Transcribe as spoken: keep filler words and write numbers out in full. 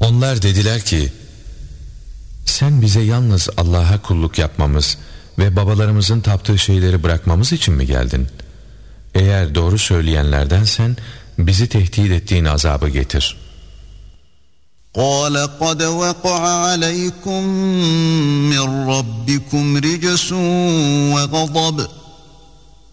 Onlar dediler ki, sen bize yalnız Allah'a kulluk yapmamız ve babalarımızın taptığı şeyleri bırakmamız için mi geldin? Eğer doğru söyleyenlerdensen bizi tehdit ettiğin azabı getir. قَالَ قَدْ وَقَعَ عَلَيْكُمْ مِنْ رَبِّكُمْ رِجْسٌ وَغَضَبٌ